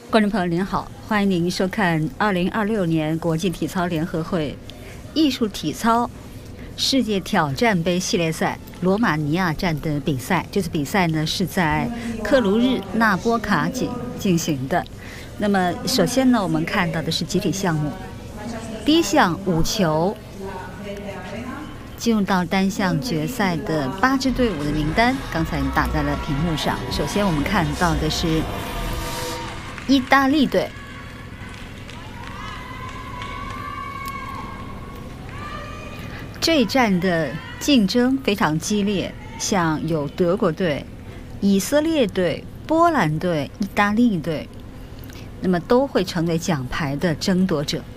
观众朋友您好，欢迎您收看2026年国际体操联合会艺术体操世界挑战杯系列赛罗马尼亚站的比赛。这次比赛呢是在克卢日纳波卡井进行的。那么首先呢，我们看到的是集体项目，第一项五球。进入到单项决赛的8支队伍的名单，刚才打在了屏幕上。首先我们看到的是意大利队，这一站的竞争非常激烈，像有德国队、以色列队、波兰队、意大利队，那么都会成为奖牌的争夺者。